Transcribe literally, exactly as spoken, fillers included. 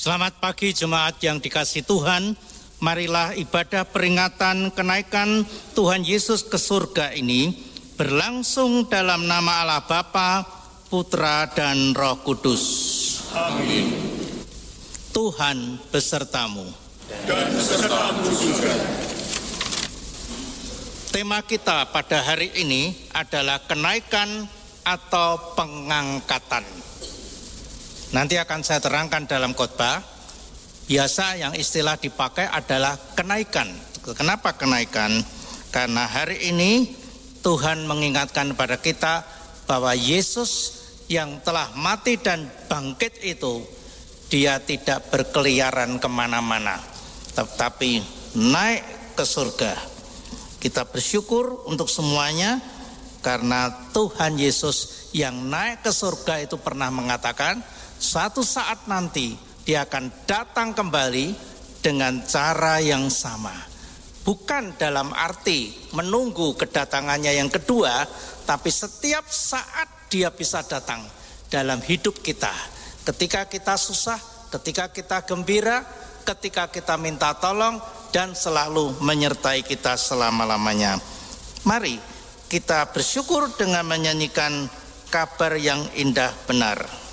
Selamat pagi jemaat yang dikasihi Tuhan. Marilah ibadah peringatan kenaikan Tuhan Yesus ke surga ini berlangsung dalam nama Allah Bapa, Putra dan Roh Kudus. Amin. Tuhan besertamu. Dan besertamu juga. Tema kita pada hari ini adalah kenaikan atau pengangkatan. Nanti akan saya terangkan dalam khotbah. Biasa yang istilah dipakai adalah kenaikan. Kenapa kenaikan? Karena hari ini Tuhan mengingatkan kepada kita bahwa Yesus yang telah mati dan bangkit itu, dia tidak berkeliaran kemana-mana, tetapi naik ke surga. Kita bersyukur untuk semuanya, karena Tuhan Yesus yang naik ke surga itu pernah mengatakan, suatu saat nanti dia akan datang kembali dengan cara yang sama. Bukan dalam arti menunggu kedatangannya yang kedua, tapi setiap saat dia bisa datang dalam hidup kita. Ketika kita susah, ketika kita gembira, ketika kita minta tolong, dan selalu menyertai kita selama-lamanya. Mari kita bersyukur dengan menyanyikan kabar yang indah benar.